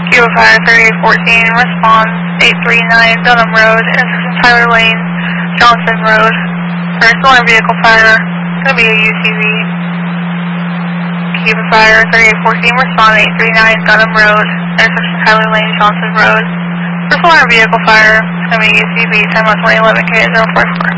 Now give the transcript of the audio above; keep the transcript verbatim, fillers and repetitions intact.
Cuba Fire thirty-eight fourteen, response eight three nine Dunham Road, intersection Tyler Lane, Johnson Road. First alarm vehicle fire, going to be a U T V. Cuba Fire thirty-eight fourteen, respond eight three nine Dunham Road, intersection Tyler Lane, Johnson Road. First alarm vehicle fire, going to be a U T V, time on twenty eleven K zero four four.